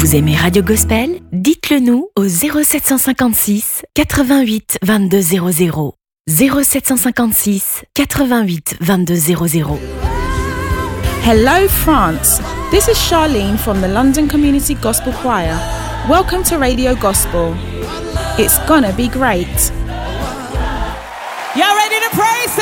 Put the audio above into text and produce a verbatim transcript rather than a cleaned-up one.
Vous aimez Radio Gospel? Dites-le nous au zéro sept cent cinquante-six quatre-vingt-huit vingt-deux zéro zéro. zéro sept cent cinquante-six quatre-vingt-huit vingt-deux zéro zéro. Hello France, this is Charlene from the London Community Gospel Choir. Welcome to Radio Gospel. It's gonna be great. Y'all ready to praise